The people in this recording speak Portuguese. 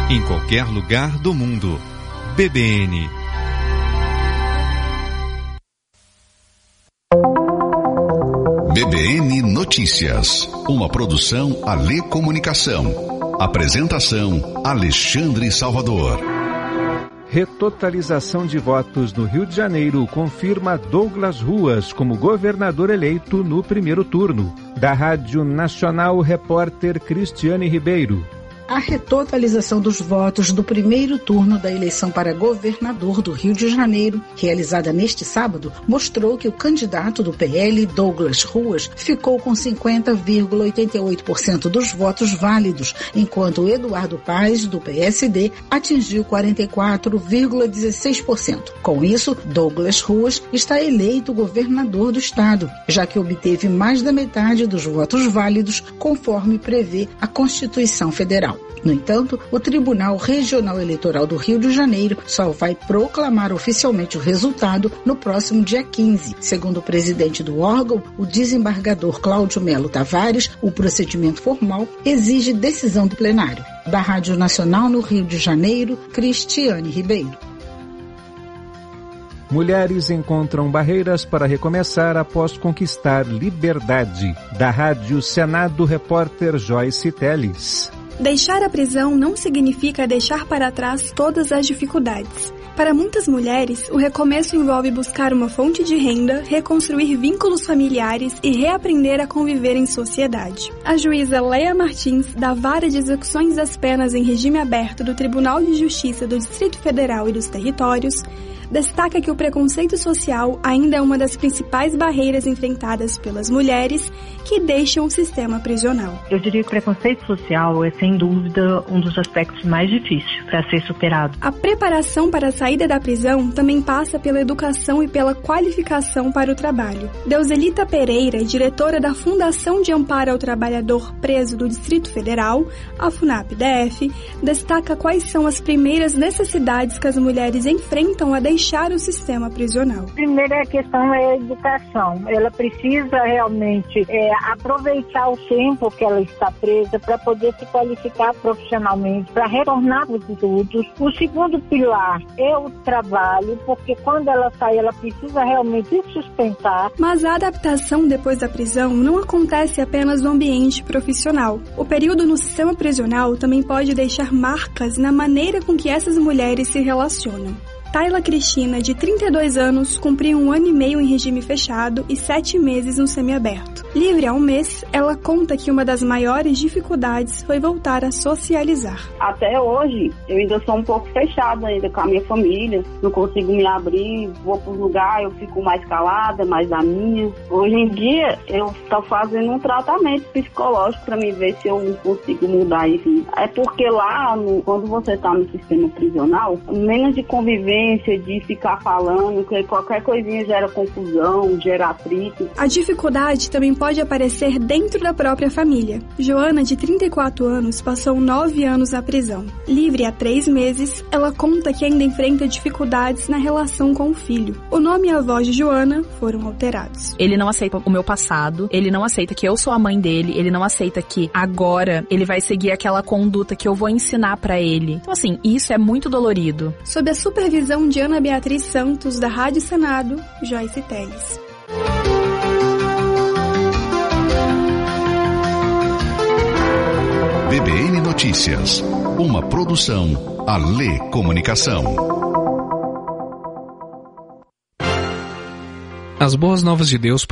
em qualquer lugar do mundo. BBN. BBN Notícias, uma produção Alê Comunicação. Apresentação Alexandre Salvador. Retotalização de votos no Rio de Janeiro confirma Douglas Ruas como governador eleito no primeiro turno. Da Rádio Nacional, repórter Cristiane Ribeiro. A retotalização dos votos do primeiro turno da eleição para governador do Rio de Janeiro, realizada neste sábado, mostrou que o candidato do PL, Douglas Ruas, ficou com 50,88% dos votos válidos, enquanto Eduardo Paes, do PSD, atingiu 44,16%. Com isso, Douglas Ruas está eleito governador do estado, já que obteve mais da metade dos votos válidos, conforme prevê a Constituição Federal. No entanto, o Tribunal Regional Eleitoral do Rio de Janeiro só vai proclamar oficialmente o resultado no próximo dia 15. Segundo o presidente do órgão, o desembargador Cláudio Melo Tavares, o procedimento formal exige decisão do plenário. Da Rádio Nacional no Rio de Janeiro, Cristiane Ribeiro. Mulheres encontram barreiras para recomeçar após conquistar liberdade. Da Rádio Senado, repórter Joyce Teles. Deixar a prisão não significa deixar para trás todas as dificuldades. Para muitas mulheres, o recomeço envolve buscar uma fonte de renda, reconstruir vínculos familiares e reaprender a conviver em sociedade. A juíza Leia Martins, da Vara de Execuções das Penas em Regime Aberto do Tribunal de Justiça do Distrito Federal e dos Territórios, destaca que o preconceito social ainda é uma das principais barreiras enfrentadas pelas mulheres que deixam o sistema prisional. Eu diria que o preconceito social é, sem dúvida, um dos aspectos mais difíceis para ser superado. A preparação para a saída da prisão também passa pela educação e pela qualificação para o trabalho. Deuselita Pereira, diretora da Fundação de Amparo ao Trabalhador Preso do Distrito Federal, a FUNAP-DF, destaca quais são as primeiras necessidades que as mulheres enfrentam a deixar o sistema prisional. Primeira questão é a educação. Ela precisa realmente aproveitar o tempo que ela está presa para poder se qualificar profissionalmente, para retornar para os estudos. O segundo pilar é o trabalho, porque quando ela sai, ela precisa realmente se sustentar. Mas a adaptação depois da prisão não acontece apenas no ambiente profissional. O período no sistema prisional também pode deixar marcas na maneira com que essas mulheres se relacionam. Tayla Cristina, de 32 anos, cumpriu 1 ano e meio em regime fechado e 7 meses no semiaberto. Livre há um mês, ela conta que uma das maiores dificuldades foi voltar a socializar. Até hoje, eu ainda sou um pouco fechada ainda com a minha família, não consigo me abrir, vou para um lugar, eu fico mais calada, mais na minha. Hoje em dia, eu estou fazendo um tratamento psicológico para me ver se eu consigo mudar isso. É porque lá, quando você está no sistema prisional, menos de convivência, de ficar falando, que qualquer coisinha gera confusão, gera atrito. A dificuldade também pode aparecer dentro da própria família. Joana, de 34 anos, passou 9 anos na prisão. Livre há 3 meses, ela conta que ainda enfrenta dificuldades na relação com o filho. O nome e a voz de Joana foram alterados. Ele não aceita o meu passado, ele não aceita que eu sou a mãe dele, ele não aceita que agora ele vai seguir aquela conduta que eu vou ensinar pra ele. Então assim, isso é muito dolorido. Sob a supervisão de Ana Beatriz Santos, da Rádio Senado, Joyce Teles. BBN Notícias, uma produção Alê Comunicação. As boas novas de Deus